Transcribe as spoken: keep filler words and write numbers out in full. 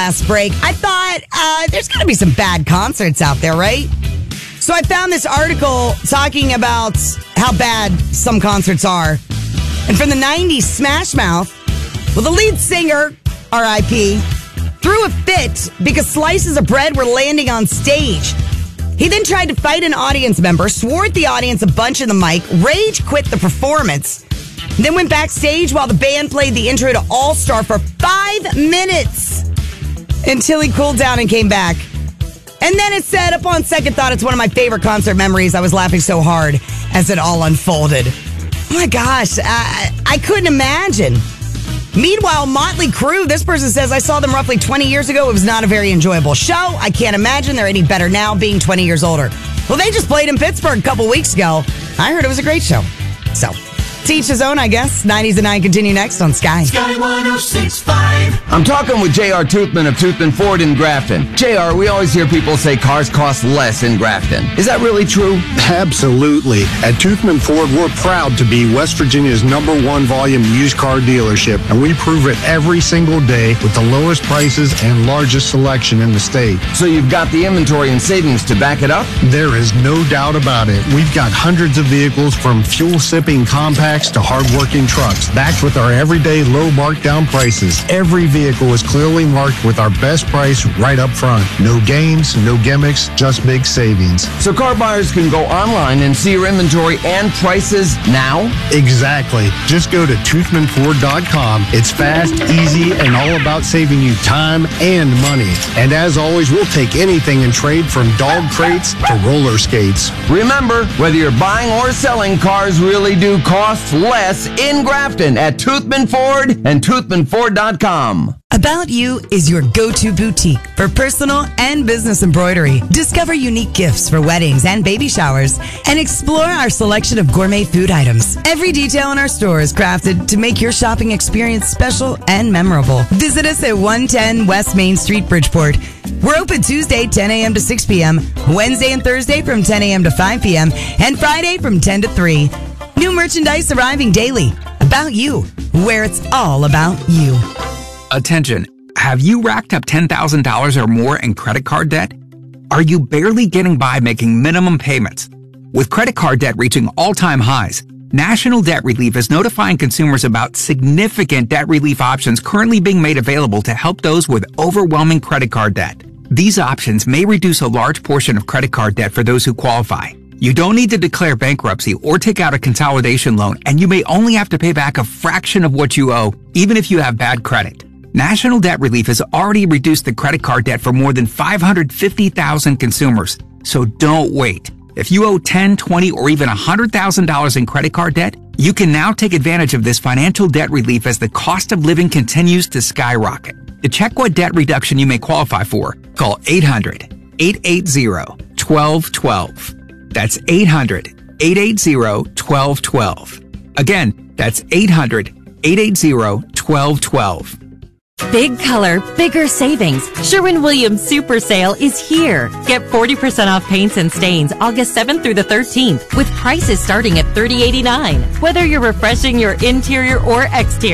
last break, I thought uh, there's got to be some bad concerts out there, right? So I found this article talking about how bad some concerts are. And from the nineties, Smash Mouth, well, the lead singer, R I P, threw a fit because slices of bread were landing on stage. He then tried to fight an audience member, swore at the audience a bunch in the mic, rage quit the performance, then went backstage while the band played the intro to All Star for five minutes until he cooled down and came back. And then it said, upon second thought, it's one of my favorite concert memories. I was laughing so hard as it all unfolded. Oh my gosh, I, I couldn't imagine. Meanwhile, Motley Crue, this person says, I saw them roughly twenty years ago. It was not a very enjoyable show. I can't imagine they're any better now being twenty years older. Well, they just played in Pittsburgh a couple weeks ago. I heard it was a great show. So, to each his own, I guess. nineties and nine continue next on Sky. Sky one oh six point five. I'm talking with J R. Toothman of Toothman Ford in Grafton. J R, we always hear people say cars cost less in Grafton. Is that really true? Absolutely. At Toothman Ford, we're proud to be West Virginia's number one volume used car dealership, and we prove it every single day with the lowest prices and largest selection in the state. So you've got the inventory and savings to back it up? There is no doubt about it. We've got hundreds of vehicles from fuel-sipping compacts to hard-working trucks, backed with our everyday low markdown prices. Every vehicle is clearly marked with our best price right up front. No games, no gimmicks, just big savings. So car buyers can go online and see your inventory and prices now? Exactly. Just go to toothman ford dot com. It's fast, easy, and all about saving you time and money. And as always, we'll take anything in trade from dog crates to roller skates. Remember, whether you're buying or selling, cars really do cost less in Grafton at Toothman Ford and toothman ford dot com. About You is your go-to boutique for personal and business embroidery. Discover unique gifts for weddings and baby showers and explore our selection of gourmet food items. Every detail in our store is crafted to make your shopping experience special and memorable. Visit us at one ten West Main Street, Bridgeport. We're open Tuesday, ten a.m. to six p.m., Wednesday and Thursday from ten a.m. to five p.m., and Friday from ten to three. New merchandise arriving daily. About You, where it's all about you. Attention, have you racked up ten thousand dollars or more in credit card debt? Are you barely getting by making minimum payments? With credit card debt reaching all-time highs, National Debt Relief is notifying consumers about significant debt relief options currently being made available to help those with overwhelming credit card debt. These options may reduce a large portion of credit card debt for those who qualify. You don't need to declare bankruptcy or take out a consolidation loan, and you may only have to pay back a fraction of what you owe, even if you have bad credit. National Debt Relief has already reduced the credit card debt for more than five hundred fifty thousand consumers, so don't wait. If you owe ten, twenty, or even one hundred thousand dollars in credit card debt, you can now take advantage of this financial debt relief as the cost of living continues to skyrocket. To check what debt reduction you may qualify for, call eight hundred, eight eight zero, one two one two. That's eight hundred, eight eight zero, one two one two. Again, that's eight hundred, eight eight zero, one two one two. Big color, bigger savings. Sherwin-Williams Super Sale is here. Get forty percent off paints and stains August seventh through the thirteenth with prices starting at thirty eighty-nine. Whether you're refreshing your interior or exterior,